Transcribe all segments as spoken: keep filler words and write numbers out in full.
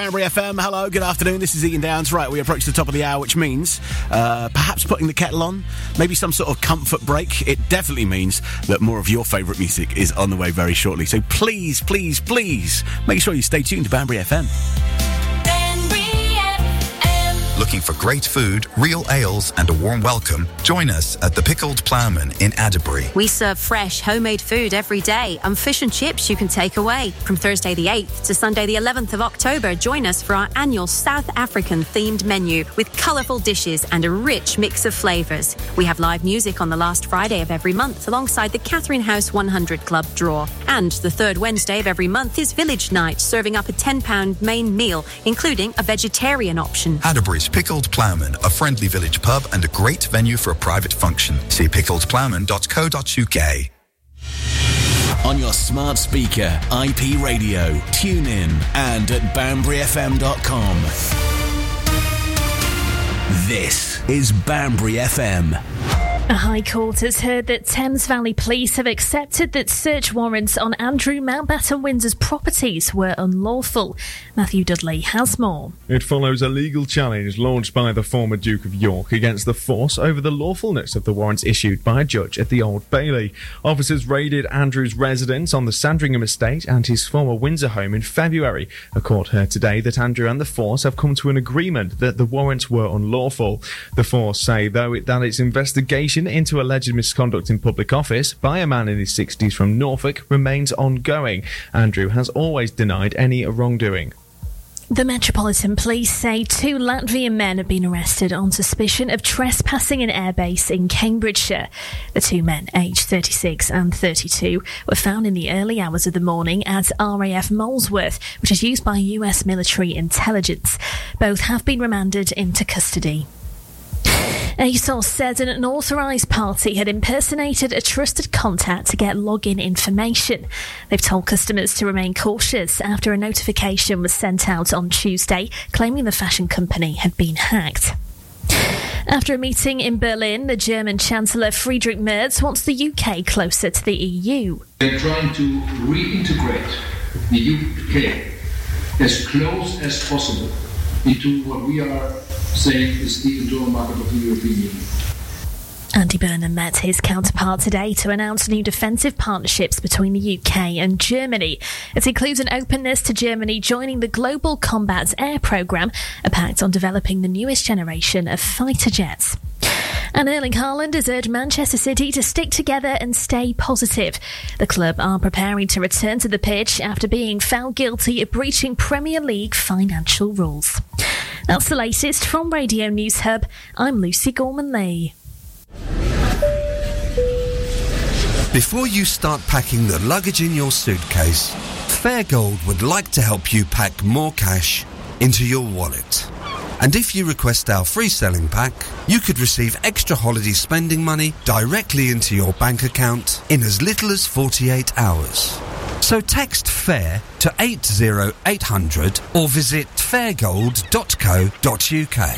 Banbury F M, hello, good afternoon, this is Ian Downs. Right, we approach the top of the hour, which means uh, perhaps putting the kettle on, maybe some sort of comfort break. It definitely means that more of your favourite music is on the way very shortly. So please, please, please, make sure you stay tuned to Banbury F M. Looking for great food, real ales and a warm welcome? Join us at The Pickled Ploughman in Adderbury. We serve fresh, homemade food every day and fish and chips you can take away. From Thursday the eighth to Sunday the eleventh of October, join us for our annual South African themed menu with colourful dishes and a rich mix of flavours. We have live music on the last Friday of every month alongside the Catherine House one hundred Club draw. And the third Wednesday of every month is Village Night, serving up a ten pound main meal, including a vegetarian option. Adderbury's Pickled Ploughman, a friendly village pub and a great venue for a private function. See pickled ploughman dot co dot uk. On your smart speaker, I P radio, tune in and at banbury f m dot com. This is Banbury F M. A High Court has heard that Thames Valley Police have accepted that search warrants on Andrew Mountbatten Windsor's properties were unlawful. Matthew Dudley has more. It follows a legal challenge launched by the former Duke of York against the force over the lawfulness of the warrants issued by a judge at the Old Bailey. Officers raided Andrew's residence on the Sandringham estate and his former Windsor home in February. A court heard today that Andrew and the force have come to an agreement that the warrants were unlawful. The force say, though, it, that its investigation into alleged misconduct in public office by a man in his sixties from Norfolk remains ongoing. Andrew has always denied any wrongdoing. The Metropolitan Police say two Latvian men have been arrested on suspicion of trespassing an airbase in Cambridgeshire. The two men, aged thirty-six and thirty-two, were found in the early hours of the morning at R A F Molesworth, which is used by U S military intelligence. Both have been remanded into custody. A source said an unauthorised party had impersonated a trusted contact to get login information. They've told customers to remain cautious after a notification was sent out on Tuesday claiming the fashion company had been hacked. After a meeting in Berlin, the German Chancellor Friedrich Merz wants the U K closer to the E U. They're trying to reintegrate the U K as close as possible into what we are saying is the internal market of the European Union. Andy Burnham met his counterpart today to announce new defensive partnerships between the U K and Germany. It includes an openness to Germany joining the Global Combat Air Programme, a pact on developing the newest generation of fighter jets. And Erling Haaland has urged Manchester City to stick together and stay positive. The club are preparing to return to the pitch after being found guilty of breaching Premier League financial rules. That's the latest from Radio News Hub. I'm Lucy Gorman-Lee. Before you start packing the luggage in your suitcase, Fairgold would like to help you pack more cash into your wallet. And if you request our free selling pack, you could receive extra holiday spending money directly into your bank account in as little as forty-eight hours. So text FAIR to eight zero eight hundred or visit fairgold dot co dot uk.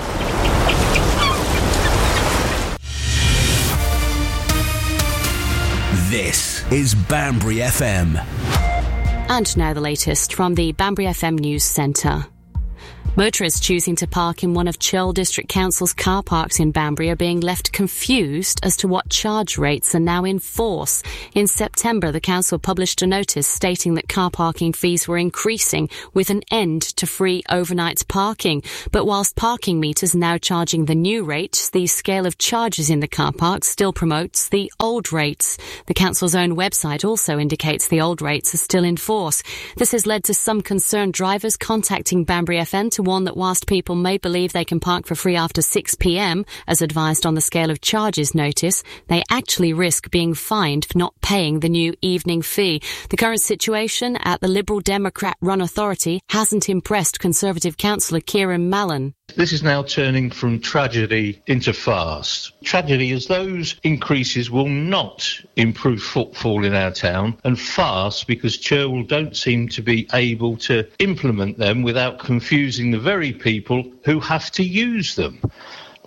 This is Banbury F M. And now the latest from the Banbury F M News Centre. Motorists choosing to park in one of Churl District Council's car parks in Banbury are being left confused as to what charge rates are now in force. In September, the council published a notice stating that car parking fees were increasing with an end to free overnight parking. But whilst parking meters are now charging the new rate, the scale of charges in the car park still promotes the old rates. The council's own website also indicates the old rates are still in force. This has led to some concerned drivers contacting Banbury F M to warn that whilst people may believe they can park for free after six p m, as advised on the scale of charges notice, they actually risk being fined for not paying the new evening fee. The current situation at the Liberal Democrat-run authority hasn't impressed Conservative councillor Kieran Mallon. This is now turning from tragedy into farce. Tragedy as those increases will not improve footfall in our town, and farce because Churl don't seem to be able to implement them without confusing the very people who have to use them.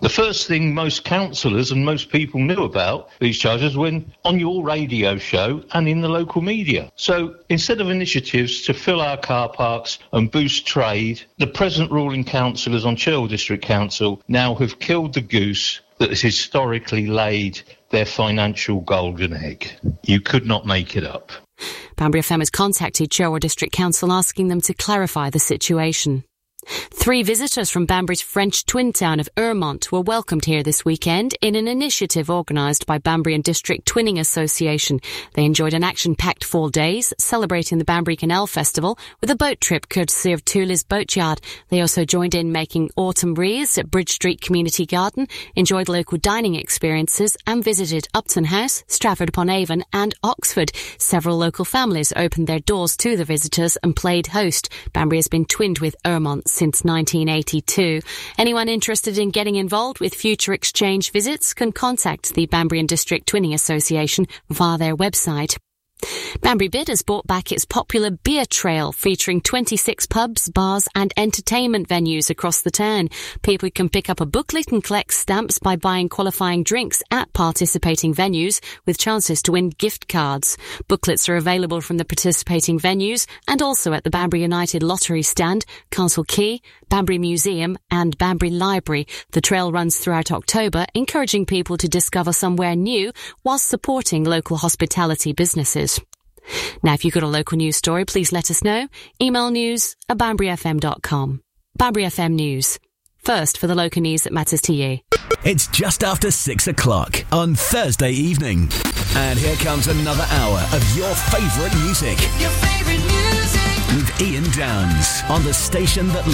The first thing most councillors and most people knew about these charges when on your radio show and in the local media. So instead of initiatives to fill our car parks and boost trade, the present ruling councillors on Cherwell District Council now have killed the goose that has historically laid their financial golden egg. You could not make it up. Banbury F M has contacted Cherwell District Council asking them to clarify the situation. Three visitors from Banbury's French twin town of Urmont were welcomed here this weekend in an initiative organised by Banbury and District Twinning Association. They enjoyed an action-packed four days, celebrating the Banbury Canal Festival with a boat trip courtesy of Tulis Boatyard. They also joined in making autumn wreaths at Bridge Street Community Garden, enjoyed local dining experiences and visited Upton House, Stratford-upon-Avon and Oxford. Several local families opened their doors to the visitors and played host. Banbury has been twinned with Urmont since nineteen eighty-two. Anyone interested in getting involved with future exchange visits can contact the Banbury and District Twinning Association via their website. Banbury Bid has brought back its popular beer trail featuring twenty-six pubs, bars and entertainment venues across the town. People can pick up a booklet and collect stamps by buying qualifying drinks at participating venues with chances to win gift cards. Booklets are available from the participating venues and also at the Banbury United Lottery Stand, Castle Quay, Banbury Museum and Banbury Library. The trail runs throughout October, encouraging people to discover somewhere new whilst supporting local hospitality businesses. Now, if you've got a local news story, please let us know. Email news at banbury f m dot com. Banbury F M News. First for the local news that matters to you. It's just after six o'clock on Thursday evening. And here comes another hour of your favourite music. Your favourite music. With Ian Downs on the station that